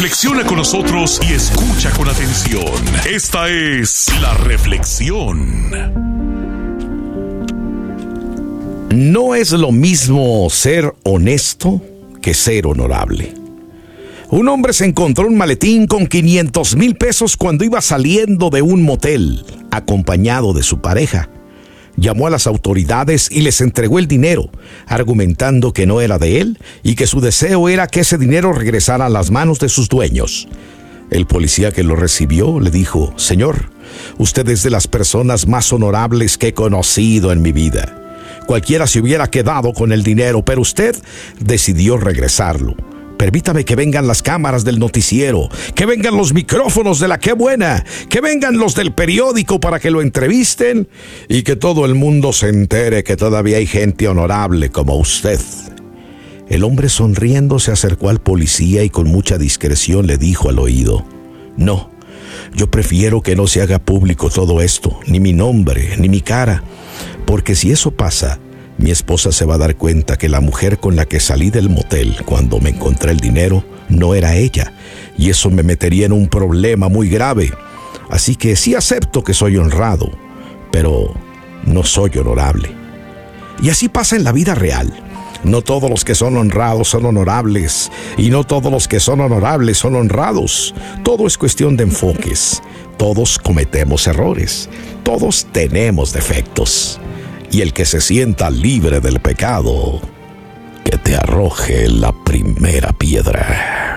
Reflexiona con nosotros y escucha con atención. Esta es La Reflexión. No es lo mismo ser honesto que ser honorable. Un hombre se encontró un maletín con 500,000 pesos cuando iba saliendo de un motel, acompañado de su pareja. Llamó a las autoridades y les entregó el dinero, argumentando que no era de él y que su deseo era que ese dinero regresara a las manos de sus dueños. El policía que lo recibió le dijo: «Señor, usted es de las personas más honorables que he conocido en mi vida. Cualquiera se hubiera quedado con el dinero, pero usted decidió regresarlo. Permítame que vengan las cámaras del noticiero, que vengan los micrófonos de La Qué Buena, que vengan los del periódico para que lo entrevisten y que todo el mundo se entere que todavía hay gente honorable como usted». El hombre, sonriendo, se acercó al policía y con mucha discreción le dijo al oído: «No, yo prefiero que no se haga público todo esto, ni mi nombre, ni mi cara, porque si eso pasa, mi esposa se va a dar cuenta que la mujer con la que salí del motel cuando me encontré el dinero no era ella, y eso me metería en un problema muy grave. Así que sí acepto que soy honrado, pero no soy honorable». Y así pasa en la vida real. No todos los que son honrados son honorables, y no todos los que son honorables son honrados. Todo es cuestión de enfoques. Todos cometemos errores. Todos tenemos defectos. Y el que se sienta libre del pecado, que te arroje la primera piedra.